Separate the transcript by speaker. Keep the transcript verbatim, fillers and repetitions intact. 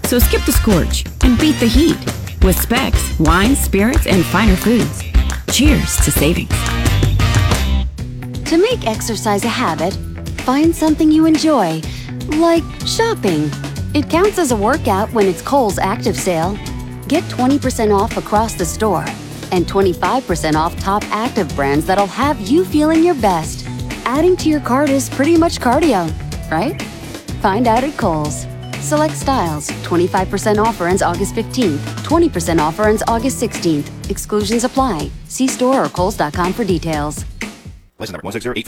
Speaker 1: So skip the scorch and beat the heat with Specs, wines, spirits, and finer foods. Cheers to savings.
Speaker 2: To make exercise a habit, find something you enjoy, like shopping. It counts as a workout when it's Kohl's Active Sale. Get twenty percent off across the store and twenty-five percent off top active brands that'll have you feeling your best. Adding to your cart is pretty much cardio, right? Find out at Kohl's. Select styles. twenty-five percent offer ends August fifteenth. twenty percent offer ends August sixteenth. Exclusions apply. See store or kohls dot com for details.
Speaker 3: License number one six zero eight five.